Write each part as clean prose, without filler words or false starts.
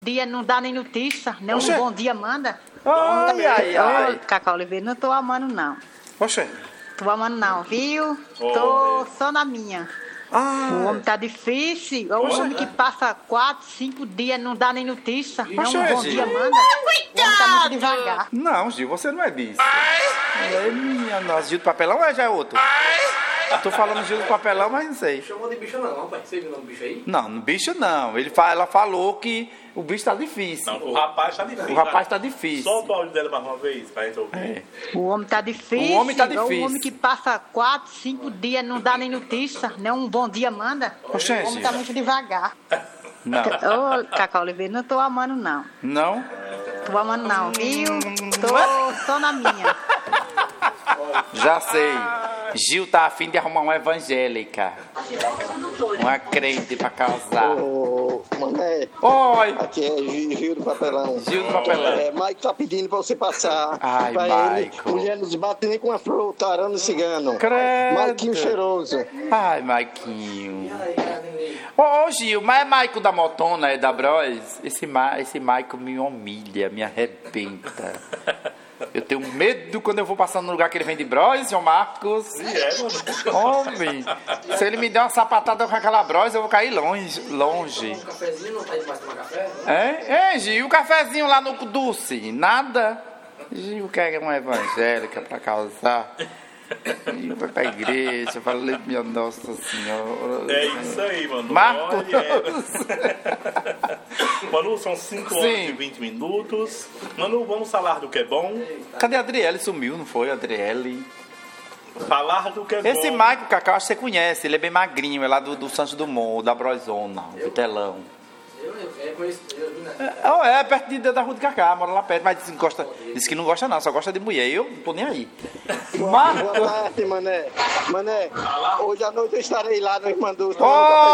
Dia não dá nem notícia, nem Oxê. um bom dia manda. Ai. Ô, Cacau Oliveira, não tô amando não. Oxê. Tô amando não, viu? Tô só na minha. O homem tá difícil. É o homem que passa 4, 5 dias, não dá nem notícia, nem um bom dia manda. O homem tá muito devagar. Não, Gil, você não é disso. É minha nossa. Gil do Papelão ou já é outro? Tô falando Gil do Papelão, mas não sei. Chamou de bicho não, rapaz. Você viu o nome do bicho aí? Não, bicho não. Ela falou que o bicho tá difícil. Não, o rapaz tá difícil. O rapaz tá difícil. Solta o áudio dela mais uma vez, pra gente ouvir. É. O homem tá difícil. O homem tá É o difícil. homem que passa 4, 5 dias, não dá nem notícia, nem um bom dia manda. Oxê, O homem tá Gil. muito devagar. Não. Ô, Cacau Oliveira, não tô amando não. Não? Tô amando não, viu? Tô só na minha. Já sei. Gil tá afim de arrumar uma evangélica. Uma crente pra casar. Ô, Mané, Oi! aqui é Gil do Papelão. Gil do Papelão. Mike tá pedindo pra você passar Ai, pra ele. Michael. Mulher não se bate nem com uma flor, tarando cigano. Credo. Maiquinho cheiroso. Ai, Maiquinho. Ô, Gil, mas é Maico da Motona, é da Bros? Esse Maico me humilha, me arrebenta. Eu tenho medo quando eu vou passando no lugar que ele vem de Bros, João Marcos. Homem, se ele me der uma sapatada com aquela Bros, eu vou cair longe. Um cafezinho não tá demais tomar café? É, Gil, o cafezinho lá no Dulce, nada. Gil quer uma evangélica pra causar. Gil vai pra igreja, falei, minha Nossa Senhora. É isso aí, mano. Marcos. Manu, são 5 horas Sim. e 20 minutos. Manu, vamos falar do que é bom. Cadê a Adriele? Sumiu, não foi, Adriele? Falar do que é bom. Esse Maico, Cacau, acho que você conhece, ele é bem magrinho, é lá do Santos Dumont, da Brozona, do Telão. Eu conheço, eu vi na... É perto da Rua de Cacá, mora lá perto, mas disse que não gosta não, só gosta de mulher, eu não tô nem aí. Boa tarde, Mané. Mané, hoje à noite eu estarei lá no Irmandu. Oi!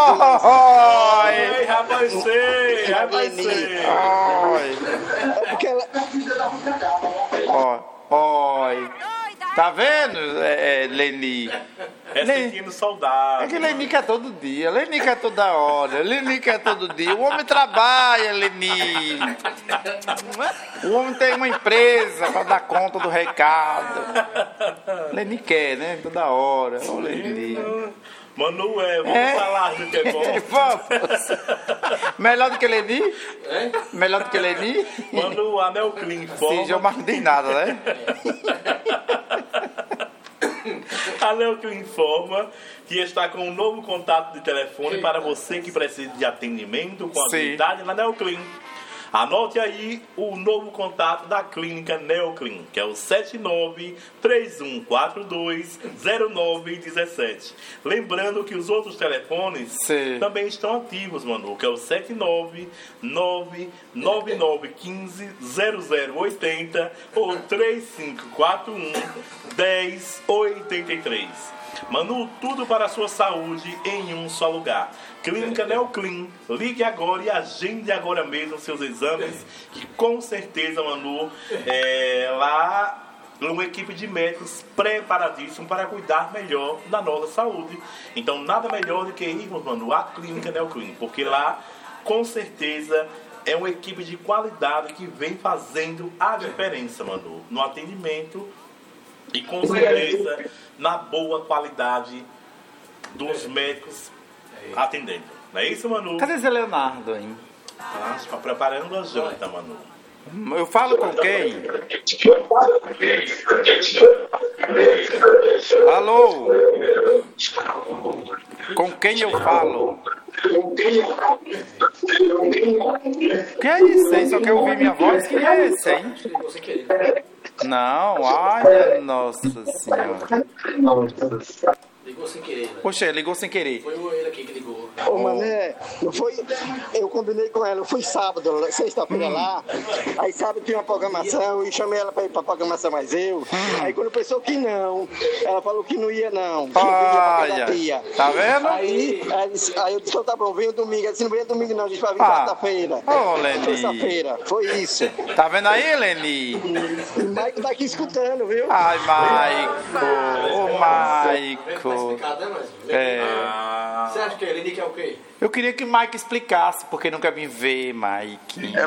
Ei, rapaz, sei, rapaz, sei. É porque ela... Oi! Tá vendo, Leni? É sentindo saudade. É que Leni quer todo dia, Leni quer toda hora, Leni quer todo dia. O homem trabalha, Leni. O homem tem uma empresa pra dar conta do recado. Leni quer, né? Toda hora. Ô, Leni. Manu, vamos falar do que é bom. Vamos. Melhor do que Leni? Melhor do que Leni? Manu, a Neoclean informa. Sim, já não tem nada, né? A Neoclean informa que está com um novo contato de telefone para você que precisa de atendimento com habilidade na Neoclean. Anote aí o novo contato da clínica Neoclean, que é o 7931420917. Lembrando que os outros telefones também estão ativos, Manu, que é o 79999150080 ou 35411083. Manu, tudo para a sua saúde em um só lugar. Clínica Neoclean, ligue agora e agende agora mesmo seus exames, que com certeza, Manu, lá uma equipe de médicos preparadíssimo para cuidar melhor da nossa saúde. Então, nada melhor do que irmos, Manu, à Clínica Neoclean, porque lá, com certeza, é uma equipe de qualidade que vem fazendo a diferença, Manu, no atendimento e, com certeza, na boa qualidade dos médicos atendendo. Não é isso, Manu? Cadê Zé Leonardo, hein? Está preparando a janta, Manu. Eu falo com quem? Alô? Com quem eu falo? Que é isso, hein? Só quer ouvir minha voz? Que é esse, hein? Não, ai, minha Nossa Senhora. Ligou sem querer, né? Poxa, ligou sem querer. Foi ele aqui que ligou. Ô, Mané, não foi... Eu combinei com ela, eu fui sábado, sexta-feira lá, aí sábado tinha uma programação, e chamei ela pra ir pra programação, mas eu. Aí quando pensou que não, ela falou que não ia não, que não ia pra terapia. Tá vendo? Aí eu disse, tá bom, vem domingo. Ela disse, não vem domingo não, a gente vai vir quarta-feira. Ô, Leni. Terça-feira, foi isso. Tá vendo aí, Leni? O Maico tá aqui escutando, viu? Ai, Maico. Ô, Maico. Explicado, né, mas... É. Você acha que a Leni quer o quê? Eu queria que o Mike explicasse, porque nunca me vê, Mike.